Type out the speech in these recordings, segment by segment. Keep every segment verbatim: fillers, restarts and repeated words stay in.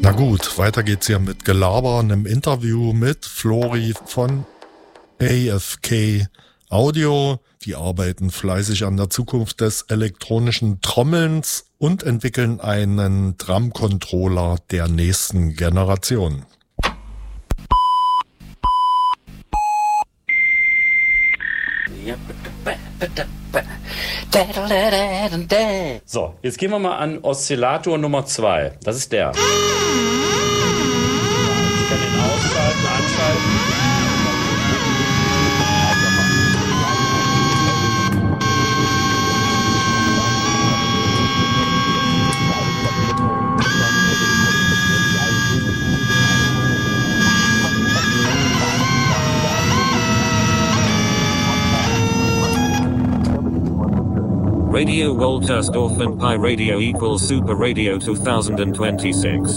Na gut, weiter geht's hier mit Gelaber, einem Interview mit Flori von A F K Audio. Die arbeiten fleißig an der Zukunft des elektronischen Trommelns und entwickeln einen Drum-Controller der nächsten Generation. So, jetzt gehen wir mal an Oszillator Nummer zwei. Das ist der. Ich kann den ausschalten, anschalten. Radio Woltersdorf and Pi Radio equals Super Radio twenty twenty-six.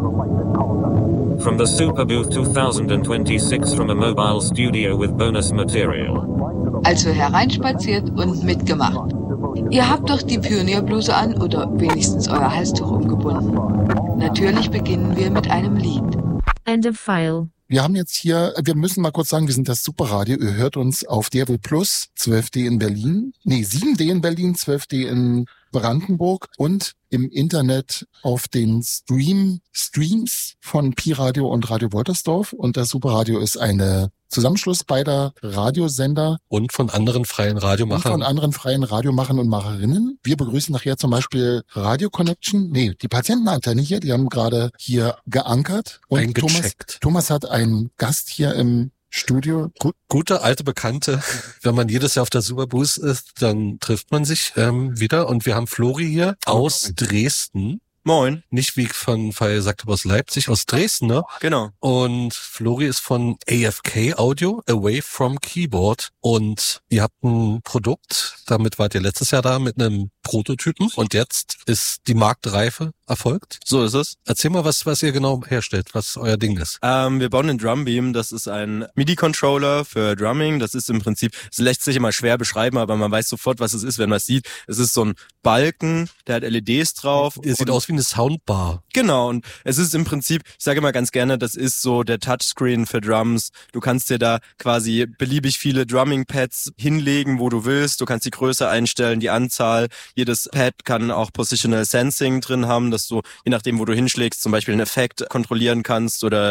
From the Super Booth twenty twenty-six from a mobile studio with bonus material. Also hereinspaziert und mitgemacht. Ihr habt doch die Pionierbluse an oder wenigstens euer Halstuch umgebunden. Natürlich beginnen wir mit einem Lied. End of file. Wir haben jetzt hier, wir müssen mal kurz sagen, wir sind das Superradio. Ihr hört uns auf D R W Plus, zwölf D in Berlin, nee, sieben D in Berlin, zwölf D in Brandenburg und im Internet auf den Stream, Streams von Pi Radio und Radio Woltersdorf. Und das Superradio ist eine Zusammenschluss beider Radiosender. Und von anderen freien Radiomachern. Und von anderen freien Radiomachern und Macherinnen. Wir begrüßen nachher zum Beispiel Radio Connection. Nee, die Patientenantenne hier, die haben gerade hier geankert. Und Thomas, Thomas hat einen Gast hier im Studio. Gut, gute alte Bekannte. Wenn man jedes Jahr auf der Superbooth ist, dann trifft man sich ähm, wieder. Und wir haben Flori hier aus Dresden. Moin. Nicht wie von Fall sagte aus Leipzig, aus Dresden, ne? Genau. Und Flori ist von A F K Audio, Away from Keyboard. Und ihr habt ein Produkt, damit wart ihr letztes Jahr da mit einem Prototypen. Und jetzt ist die Marktreife erfolgt. So ist es. Erzähl mal, was was ihr genau herstellt, was euer Ding ist. Ähm, wir bauen den Drumbeam. Das ist ein MIDI-Controller für Drumming. Das ist im Prinzip, es lässt sich immer schwer beschreiben, aber man weiß sofort, was es ist, wenn man es sieht. Es ist so ein Balken, der hat L E Ds drauf. Es sieht aus wie eine Soundbar. Genau, und es ist im Prinzip, ich sage immer ganz gerne, das ist so der Touchscreen für Drums. Du kannst dir da quasi beliebig viele Drumming-Pads hinlegen, wo du willst. Du kannst die Größe einstellen, die Anzahl. Jedes Pad kann auch Positional Sensing drin haben, dass du, je nachdem, wo du hinschlägst, zum Beispiel einen Effekt kontrollieren kannst oder